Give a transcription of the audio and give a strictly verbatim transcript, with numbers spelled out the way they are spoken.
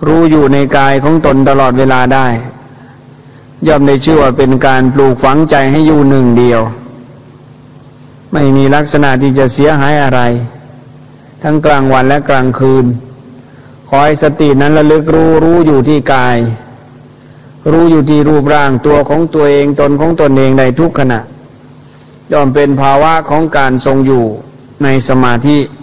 รู้อยู่ในกายของตนตลอดเวลาได้ย่อมได้ชื่อว่าเป็นการปลูกฝังใจให้อยู่หนึ่งเดียวไม่มีลักษณะที่จะเสียหายอะไรทั้งกลางวันและกลางคืนขอให้สตินั้นระลึกรู้รู้อยู่ที่กายรู้อยู่ที่รูปร่างตัวของตัวเองตนของตนเองในทุกขณะย่อมเป็นภาวะของการทรงอยู่ในสมาธิ